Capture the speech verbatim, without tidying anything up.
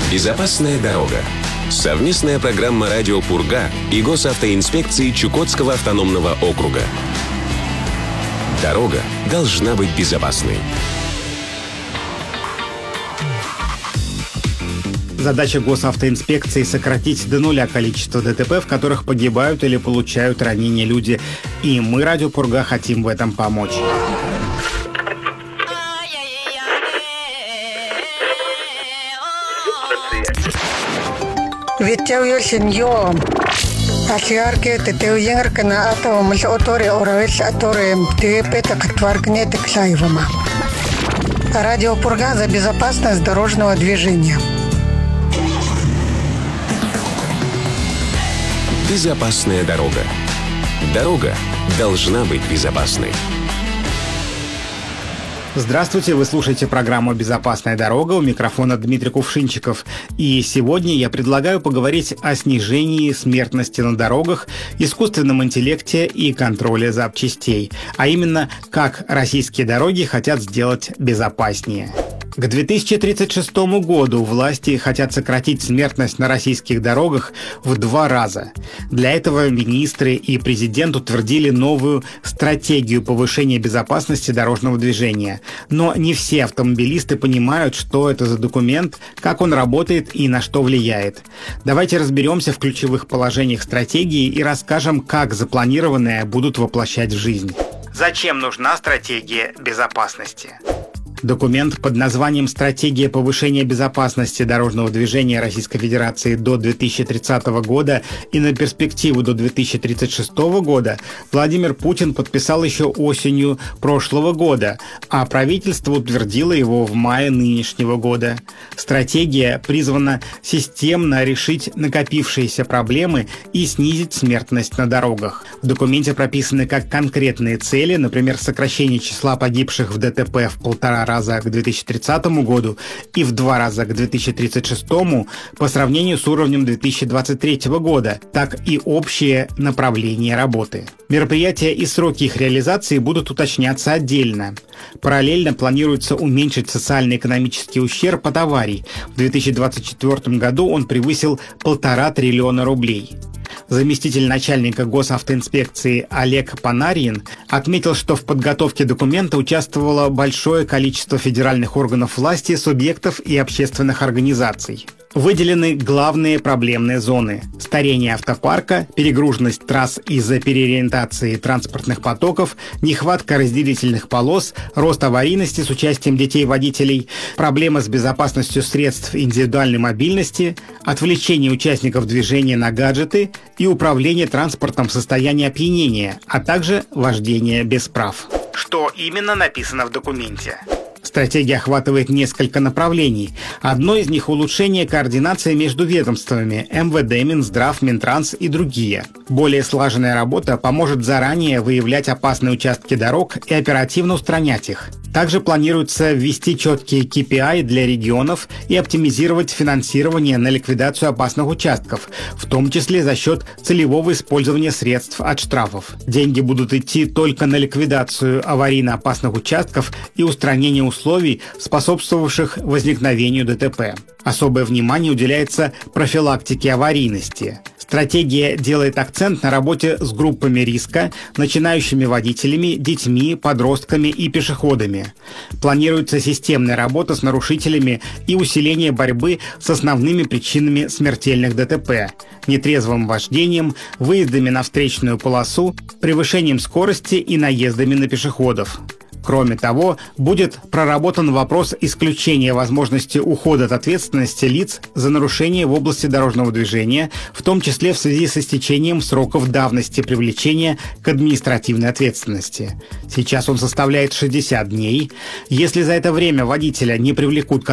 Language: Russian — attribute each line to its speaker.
Speaker 1: Безопасная дорога. Совместная программа «Радио Пурга» и Госавтоинспекции Чукотского автономного округа. Дорога должна быть безопасной.
Speaker 2: Задача Госавтоинспекции — сократить до нуля количество ДТП, в которых погибают или получают ранения люди. И мы, Радио Пурга, хотим в этом помочь.
Speaker 3: Асиарке тетеуянгар кана ата мл оторе оравец оторе тепета катваргне теклаевама. Радио Пурга за безопасность дорожного движения.
Speaker 1: Безопасная дорога. Дорога должна быть безопасной.
Speaker 2: Здравствуйте, вы слушаете программу «Безопасная дорога», у микрофона Дмитрий Кувшинчиков. И сегодня я предлагаю поговорить о снижении смертности на дорогах, искусственном интеллекте и контроле запчастей. А именно, как российские дороги хотят сделать безопаснее. К две тысячи тридцать шестому году власти хотят сократить смертность на российских дорогах в два раза. Для этого министры и президент утвердили новую стратегию повышения безопасности дорожного движения. Но не все автомобилисты понимают, что это за документ, как он работает и на что влияет. Давайте разберемся в ключевых положениях стратегии и расскажем, как запланированное будут воплощать в жизнь. Зачем нужна стратегия безопасности? Документ под названием «Стратегия повышения безопасности дорожного движения Российской Федерации до две тысячи тридцатого года и на перспективу до две тысячи тридцать шестого года» Владимир Путин подписал еще осенью прошлого года, а правительство утвердило его в мае нынешнего года. Стратегия призвана системно решить накопившиеся проблемы и снизить смертность на дорогах. В документе прописаны как конкретные цели, например, сокращение числа погибших в ДТП в полтора раза к две тысячи тридцатому году и в два раза к две тысячи тридцать шестому по сравнению с уровнем две тысячи двадцать третьего года, так и общее направление работы. Мероприятия и сроки их реализации будут уточняться отдельно. Параллельно планируется уменьшить социально-экономический ущерб от аварий. В две тысячи двадцать четвёртом году он превысил полтора триллиона рублей. Заместитель начальника Госавтоинспекции Олег Панарин отметил, что в подготовке документа участвовало большое количество федеральных органов власти, субъектов и общественных организаций. Выделены главные проблемные зоны – старение автопарка, перегруженность трасс из-за переориентации транспортных потоков, нехватка разделительных полос, рост аварийности с участием детей-водителей, проблемы с безопасностью средств индивидуальной мобильности, отвлечение участников движения на гаджеты и управление транспортом в состоянии опьянения, а также вождение без прав. Что именно написано в документе? Стратегия охватывает несколько направлений. Одно из них – улучшение координации между ведомствами – эм вэ дэ, Минздрав, Минтранс и другие. Более слаженная работа поможет заранее выявлять опасные участки дорог и оперативно устранять их. Также планируется ввести четкие кей пи ай для регионов и оптимизировать финансирование на ликвидацию опасных участков, в том числе за счет целевого использования средств от штрафов. Деньги будут идти только на ликвидацию аварийно опасных участков и устранение условий, способствовавших возникновению ДТП. Особое внимание уделяется профилактике аварийности. Стратегия делает акцент на работе с группами риска, начинающими водителями, детьми, подростками и пешеходами. Планируется системная работа с нарушителями и усиление борьбы с основными причинами смертельных ДТП – нетрезвым вождением, выездами на встречную полосу, превышением скорости и наездами на пешеходов. Кроме того, будет проработан вопрос исключения возможности ухода от ответственности лиц за нарушения в области дорожного движения, в том числе в связи с истечением сроков давности привлечения к административной ответственности. Сейчас он составляет шестьдесят дней. Если за это время водителя не привлекут к